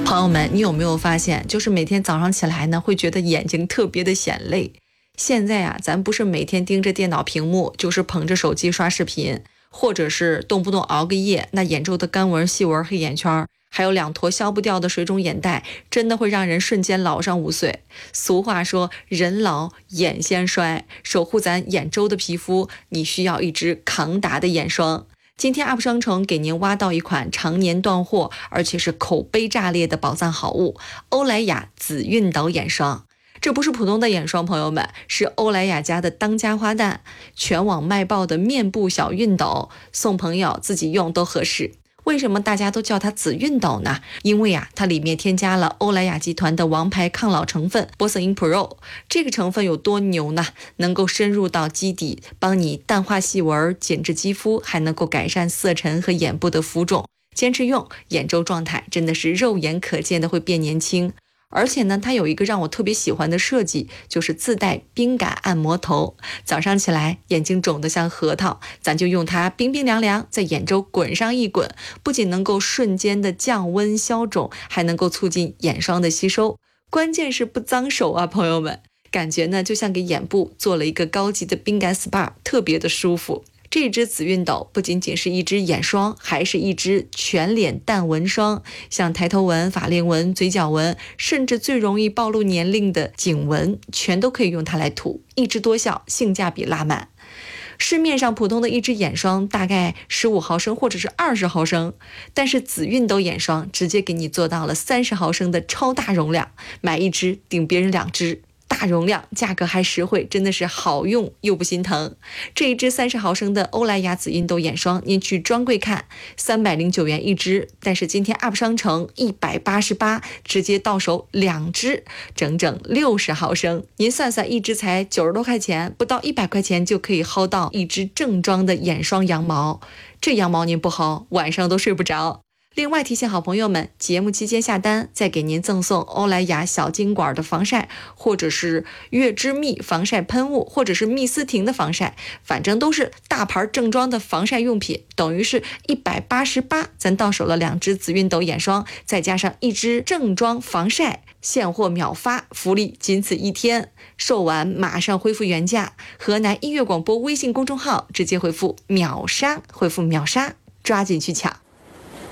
朋友们，你有没有发现，就是每天早上起来呢，会觉得眼睛特别的显累。现在啊，咱不是每天盯着电脑屏幕，就是捧着手机刷视频，或者是动不动熬个夜，那眼周的干纹、细纹、黑眼圈，还有2坨消不掉的水肿眼袋，真的会让人瞬间老上5岁。俗话说，人老眼先衰，守护咱眼周的皮肤，你需要一支抗达的眼霜。今天 UP 商城给您挖到一款常年断货，而且是口碑炸裂的宝藏好物——欧莱雅紫晕导眼霜。这不是普通的眼霜，朋友们，是欧莱雅家的当家花旦，全网卖爆的面部小熨斗，送朋友自己用都合适。为什么大家都叫它紫熨斗呢？因为它里面添加了欧莱雅集团的王牌抗老成分玻色因 Pro。 这个成分有多牛呢？能够深入到基底，帮你淡化细纹，紧致肌肤，还能够改善色沉和眼部的浮肿。坚持用，眼周状态真的是肉眼可见的会变年轻。而且呢，它有一个让我特别喜欢的设计，就是自带冰感按摩头。早上起来眼睛肿得像核桃，咱就用它冰冰凉凉，在眼周滚上一滚，不仅能够瞬间的降温消肿，还能够促进眼霜的吸收。关键是不脏手啊，朋友们，感觉呢就像给眼部做了一个高级的冰感 SPA， 特别的舒服。这支紫熨斗不仅仅是一支眼霜，还是一支全脸淡纹霜，像抬头纹、法令纹、嘴角纹，甚至最容易暴露年龄的颈纹，全都可以用它来涂，一支多效，性价比拉满。市面上普通的一支眼霜大概15毫升或者是20毫升，但是紫熨斗眼霜直接给你做到了30毫升的超大容量，买一支顶别人2支。大容量，价格还实惠，真的是好用又不心疼。这一支30毫升的欧莱雅紫熨斗眼霜，您去专柜看309元一支，但是今天 UP 商城188，直接到手2支，整整60毫升。您算算，一支才90多块钱，不到100块钱就可以薅到一支正装的眼霜羊毛。这羊毛您不薅，晚上都睡不着。另外提醒好朋友们，节目期间下单再给您赠送欧莱雅小金管的防晒，或者是悦之蜜防晒喷雾，或者是蜜丝婷的防晒，反正都是大牌正装的防晒用品，等于是188，咱到手了2支紫熨斗眼霜，再加上1支正装防晒，现货秒发，福利仅此1天，售完马上恢复原价。河南音乐广播微信公众号直接回复秒杀，回复秒杀，抓紧去抢。